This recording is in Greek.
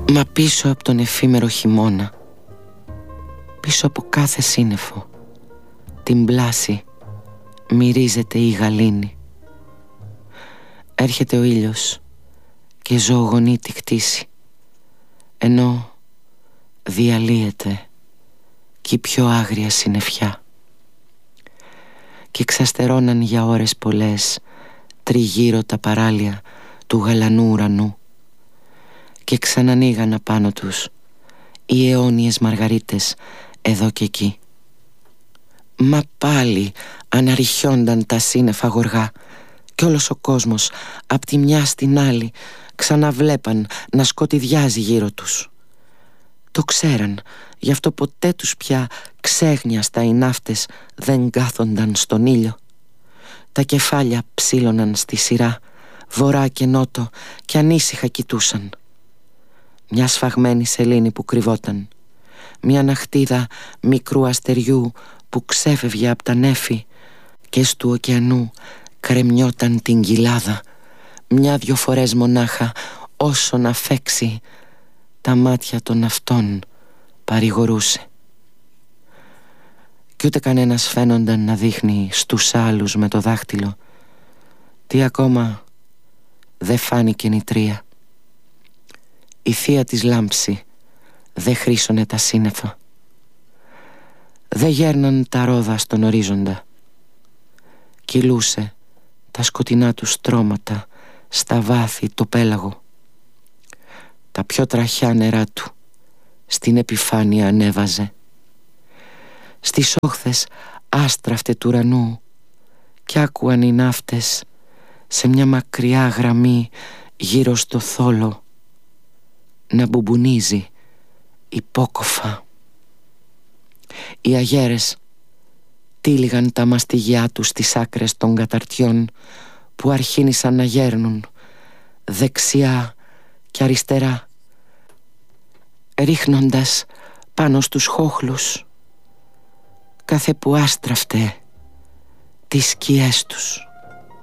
Μα πίσω από τον εφήμερο χειμώνα, πίσω από κάθε σύννεφο, την πλάση μυρίζεται η γαλήνη. Έρχεται ο ήλιος και ζωογονεί τη κτήση, ενώ διαλύεται κι η πιο άγρια συννεφιά. Και ξαστερώναν για ώρες πολλές τριγύρω τα παράλια του γαλανού ουρανού και ξανανοίγαν απάνω τους οι αιώνιες μαργαρίτες εδώ και εκεί. Μα πάλι αναρριχιόνταν τα σύννεφα γοργά κι όλος ο κόσμος απ' τη μια στην άλλη ξαναβλέπαν να σκοτειδιάζει γύρω τους. Το ξέραν, γι' αυτό ποτέ τους πια ξέχνιαστα οι ναύτες δεν κάθονταν στον ήλιο. Τα κεφάλια ψήλωναν στη σειρά, βορρά και νότο, και ανήσυχα κοιτούσαν. Μια σφαγμένη σελήνη που κρυβόταν, μια ναχτίδα μικρού αστεριού που ξέφευγε από τα νέφη και στου ωκεανού κρεμιόταν την κοιλάδα, μια-δυο φορές μονάχα, όσο να φέξει τα μάτια των αυτών παρηγορούσε. Κι ούτε κανένας φαίνονταν να δείχνει στους άλλους με το δάχτυλο τι ακόμα δε φάνηκε νητρία. Η θεία της λάμψη δε χρήσωνε τα σύννεφα, δε γέρναν τα ρόδα στον ορίζοντα. Κυλούσε τα σκοτεινά του στρώματα στα βάθη το πέλαγο. Τα πιο τραχιά νερά του στην επιφάνεια ανέβαζε. Στις όχθες άστραφτε του ουρανού κι άκουαν οι ναύτες σε μια μακριά γραμμή γύρω στο θόλο να μπουμπουνίζει υπόκοφα. Οι αγέρες τύλιγαν τα μαστιγιά τους στις άκρες των καταρτιών που αρχίνησαν να γέρνουν δεξιά και αριστερά, ρίχνοντας πάνω στους χόχλους κάθε που άστραφτε τις σκιές τους.